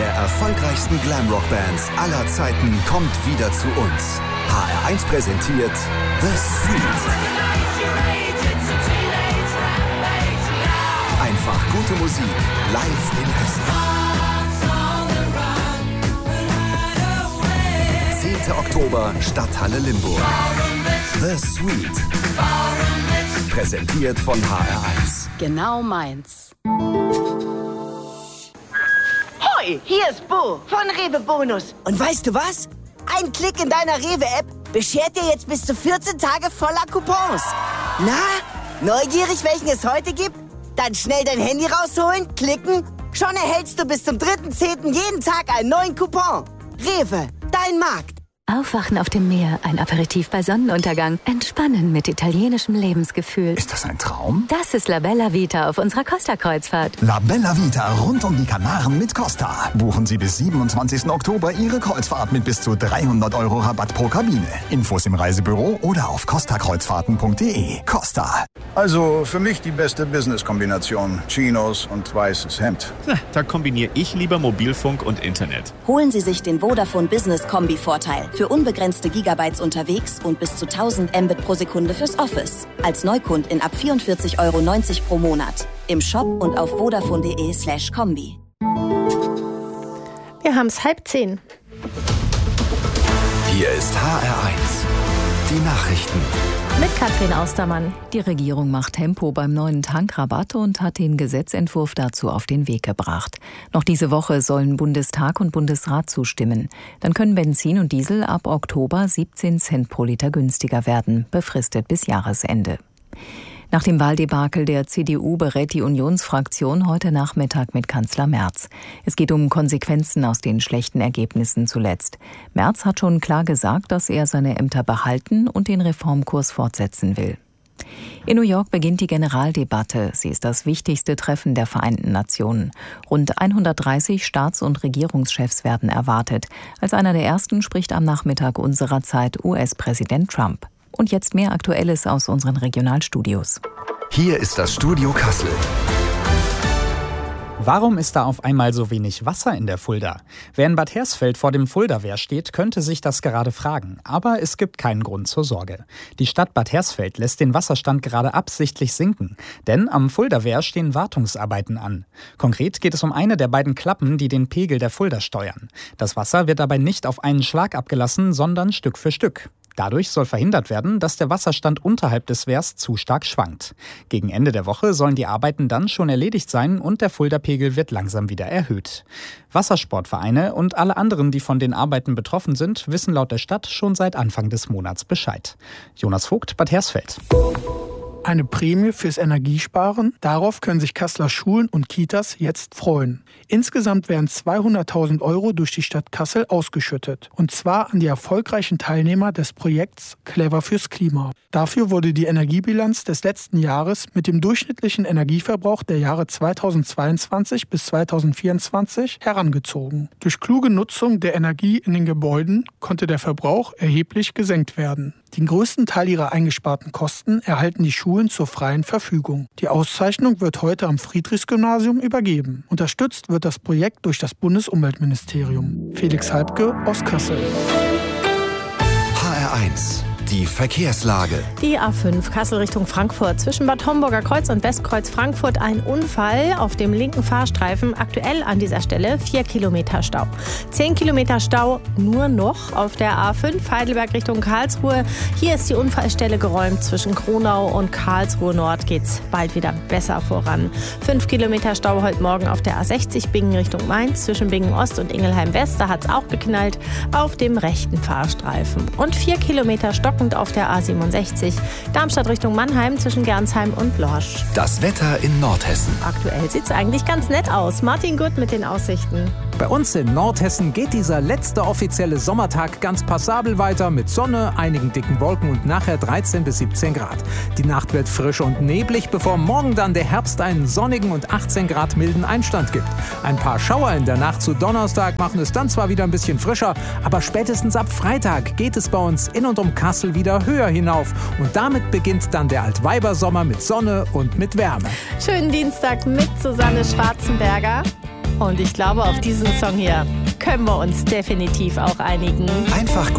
der erfolgreichsten Glamrock-Bands aller Zeiten kommt wieder zu uns. HR1 präsentiert The Street. Einfach gute Musik, live in Hessen. 10. Oktober, Stadthalle Limburg. The Street. Präsentiert von HR1. Genau meins. Hoi, hier ist Bo von Rewe Bonus. Und weißt du was? Ein Klick in deiner Rewe-App beschert dir jetzt bis zu 14 Tage voller Coupons. Na, neugierig, welchen es heute gibt? Dann schnell dein Handy rausholen, klicken. Schon erhältst du bis zum 3.10. jeden Tag einen neuen Coupon. Rewe, dein Markt. Aufwachen auf dem Meer, ein Aperitif bei Sonnenuntergang, entspannen mit italienischem Lebensgefühl. Ist das ein Traum? Das ist La Bella Vita auf unserer Costa-Kreuzfahrt. La Bella Vita rund um die Kanaren mit Costa. Buchen Sie bis 27. Oktober Ihre Kreuzfahrt mit bis zu 300 € Rabatt pro Kabine. Infos im Reisebüro oder auf costakreuzfahrten.de. Costa. Also für mich die beste Business-Kombination. Chinos und weißes Hemd. Da kombiniere ich lieber Mobilfunk und Internet. Holen Sie sich den Vodafone Business Kombi-Vorteil. Für unbegrenzte Gigabytes unterwegs und bis zu 1000 Mbit pro Sekunde fürs Office. Als Neukundin ab 44,90 € pro Monat. Im Shop und auf vodafone.de/kombi. Wir haben es 9:30. Hier ist HR1. Die Nachrichten. Mit Katrin Austermann. Die Regierung macht Tempo beim neuen Tankrabatt und hat den Gesetzentwurf dazu auf den Weg gebracht. Noch diese Woche sollen Bundestag und Bundesrat zustimmen. Dann können Benzin und Diesel ab Oktober 17 Cent pro Liter günstiger werden, befristet bis Jahresende. Nach dem Wahldebakel der CDU berät die Unionsfraktion heute Nachmittag mit Kanzler Merz. Es geht um Konsequenzen aus den schlechten Ergebnissen zuletzt. Merz hat schon klar gesagt, dass er seine Ämter behalten und den Reformkurs fortsetzen will. In New York beginnt die Generaldebatte. Sie ist das wichtigste Treffen der Vereinten Nationen. Rund 130 Staats- und Regierungschefs werden erwartet. Als einer der ersten spricht am Nachmittag unserer Zeit US-Präsident Trump. Und jetzt mehr Aktuelles aus unseren Regionalstudios. Hier ist das Studio Kassel. Warum ist da auf einmal so wenig Wasser in der Fulda? Wer in Bad Hersfeld vor dem Fuldawehr steht, könnte sich das gerade fragen. Aber es gibt keinen Grund zur Sorge. Die Stadt Bad Hersfeld lässt den Wasserstand gerade absichtlich sinken. Denn am Fuldawehr stehen Wartungsarbeiten an. Konkret geht es um eine der beiden Klappen, die den Pegel der Fulda steuern. Das Wasser wird dabei nicht auf einen Schlag abgelassen, sondern Stück für Stück. Dadurch soll verhindert werden, dass der Wasserstand unterhalb des Wehrs zu stark schwankt. Gegen Ende der Woche sollen die Arbeiten dann schon erledigt sein und der Fulda-Pegel wird langsam wieder erhöht. Wassersportvereine und alle anderen, die von den Arbeiten betroffen sind, wissen laut der Stadt schon seit Anfang des Monats Bescheid. Jonas Vogt, Bad Hersfeld. Eine Prämie fürs Energiesparen, darauf können sich Kasseler Schulen und Kitas jetzt freuen. Insgesamt werden 200.000 € durch die Stadt Kassel ausgeschüttet. Und zwar an die erfolgreichen Teilnehmer des Projekts Clever fürs Klima. Dafür wurde die Energiebilanz des letzten Jahres mit dem durchschnittlichen Energieverbrauch der Jahre 2022 bis 2024 herangezogen. Durch kluge Nutzung der Energie in den Gebäuden konnte der Verbrauch erheblich gesenkt werden. Den größten Teil ihrer eingesparten Kosten erhalten die Schulen zur freien Verfügung. Die Auszeichnung wird heute am Friedrichs-Gymnasium übergeben. Unterstützt wird das Projekt durch das Bundesumweltministerium. Felix Halbke aus Kassel. HR1. Die Verkehrslage. Die A5 Kassel Richtung Frankfurt. Zwischen Bad Homburger Kreuz und Westkreuz Frankfurt ein Unfall auf dem linken Fahrstreifen. Aktuell an dieser Stelle 4 Kilometer Stau. 10 Kilometer Stau nur noch auf der A5 Heidelberg Richtung Karlsruhe. Hier ist die Unfallstelle geräumt. Zwischen Kronau und Karlsruhe Nord geht's bald wieder besser voran. 5 Kilometer Stau heute Morgen auf der A60 Bingen Richtung Mainz. Zwischen Bingen Ost und Ingelheim West, da hat's auch geknallt auf dem rechten Fahrstreifen. Und 4 Kilometer stockend auf der A67 Darmstadt Richtung Mannheim zwischen Gernsheim und Lorsch. Das Wetter in Nordhessen. Aktuell sieht's eigentlich ganz nett aus. Martin Gutt mit den Aussichten. Bei uns in Nordhessen geht dieser letzte offizielle Sommertag ganz passabel weiter mit Sonne, einigen dicken Wolken und nachher 13 bis 17 Grad. Die Nacht wird frisch und neblig, bevor morgen dann der Herbst einen sonnigen und 18 Grad milden Einstand gibt. Ein paar Schauer in der Nacht zu Donnerstag machen es dann zwar wieder ein bisschen frischer, aber spätestens ab Freitag geht es bei uns in und um Kassel wieder höher hinauf. Und damit beginnt dann der Altweibersommer mit Sonne und mit Wärme. Schönen Dienstag mit Susanne Schwarzenberger. Und ich glaube, auf diesen Song hier können wir uns definitiv auch einigen. Einfach gut